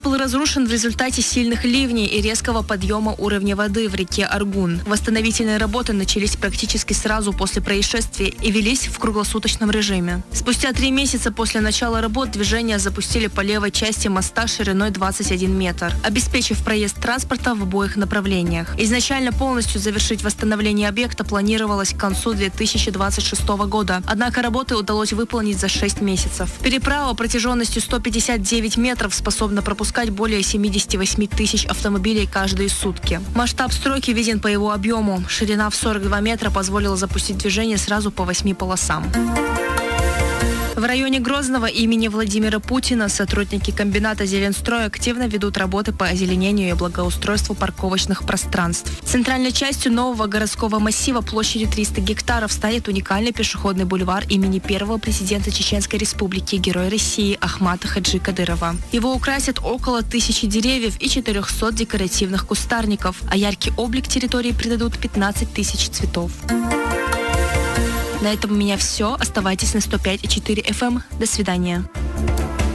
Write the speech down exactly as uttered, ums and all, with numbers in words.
Был разрушен в результате сильных ливней и резкого подъема уровня воды в реке Аргун. Восстановительные работы начались практически сразу после происшествия и велись в круглосуточном режиме. Спустя три месяца после начала работ движение запустили по левой части моста шириной двадцать один метр, обеспечив проезд транспорта в обоих направлениях. Изначально полностью завершить восстановление объекта планировалось к концу две тысячи двадцать шестого года, однако работы удалось выполнить за шесть месяцев. Переправа протяженностью сто пятьдесят девять метров способна пропускать более семьдесят восемь тысяч автомобилей каждые сутки. Масштаб стройки виден по его объему. Ширина в сорок два метра позволила запустить движение сразу по восьми полосам. В районе Грозного имени Владимира Путина сотрудники комбината «Зеленстрой» активно ведут работы по озеленению и благоустройству парковочных пространств. Центральной частью нового городского массива площадью триста гектаров станет уникальный пешеходный бульвар имени первого президента Чеченской Республики, Героя России Ахмата Хаджи Кадырова. Его украсят около тысячи деревьев и четырехсот декоративных кустарников, а яркий облик территории придадут пятнадцать тысяч цветов. На этом у меня все. Оставайтесь на сто пять и четыре эф эм. До свидания.